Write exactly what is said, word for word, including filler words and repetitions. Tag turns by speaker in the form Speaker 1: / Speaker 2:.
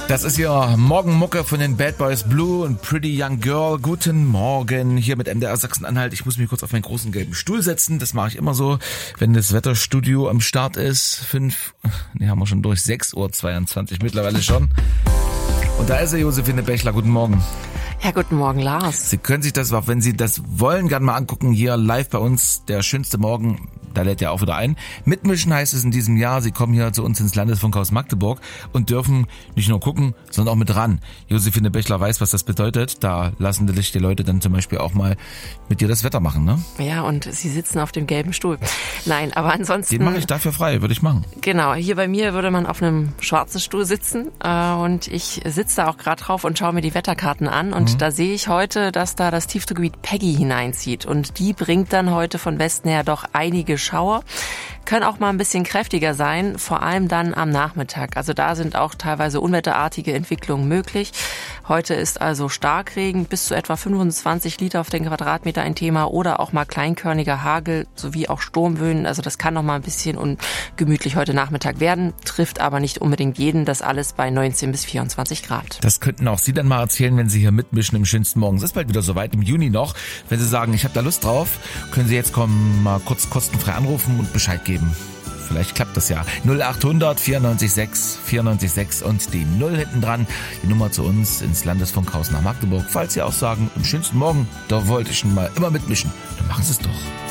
Speaker 1: Das ist ja Morgenmucke von den Bad Boys Blue und Pretty Young Girl. Guten Morgen hier mit M D R Sachsen-Anhalt. Ich muss mich kurz auf meinen großen gelben Stuhl setzen. Das mache ich immer so, wenn das Wetterstudio am Start ist. Fünf, ne, haben wir schon durch. sechs Uhr zweiundzwanzig mittlerweile schon. Und da ist er, Josephine Bechler. Guten Morgen.
Speaker 2: Ja, guten Morgen, Lars.
Speaker 1: Sie können sich das, auch wenn Sie das wollen, gerne mal angucken. Hier live bei uns, der schönste Morgen. Da lädt er auch wieder ein. Mitmischen heißt es in diesem Jahr. Sie kommen hier zu uns ins Landesfunkhaus Magdeburg und dürfen nicht nur gucken, sondern auch mit ran. Josephine Bechler weiß, was das bedeutet. Da lassen sich die Leute dann zum Beispiel auch mal mit dir das Wetter machen, ne?
Speaker 2: Ja, und sie sitzen auf dem gelben Stuhl. Nein, aber ansonsten...
Speaker 1: Den mache ich dafür frei, würde ich machen.
Speaker 2: Genau, hier bei mir würde man auf einem schwarzen Stuhl sitzen äh, und ich sitze da auch gerade drauf und schaue mir die Wetterkarten an und mhm. da sehe ich heute, dass da das Tiefdruckgebiet Peggy hineinzieht und die bringt dann heute von Westen her doch einige Schauer. Können auch mal ein bisschen kräftiger sein, vor allem dann am Nachmittag. Also da sind auch teilweise unwetterartige Entwicklungen möglich. Heute ist also Starkregen, bis zu etwa fünfundzwanzig Liter auf den Quadratmeter ein Thema oder auch mal kleinkörniger Hagel sowie auch Sturmböen. Also das kann noch mal ein bisschen ungemütlich heute Nachmittag werden, trifft aber nicht unbedingt jeden. Das alles bei neunzehn bis vierundzwanzig Grad.
Speaker 1: Das könnten auch Sie dann mal erzählen, wenn Sie hier mitmischen im schönsten Morgen. Es ist bald wieder soweit, im Juni noch. Wenn Sie sagen, ich habe da Lust drauf, können Sie jetzt kommen, mal kurz kostenfrei anrufen und Bescheid geben. Vielleicht klappt das ja. null achthundert vierundneunzig sechs vierundneunzig sechs und die Null hinten dran. Die Nummer zu uns ins Landesfunkhaus nach Magdeburg. Falls Sie auch sagen, im schönsten Morgen, da wollte ich schon mal immer mitmischen, dann machen Sie es doch.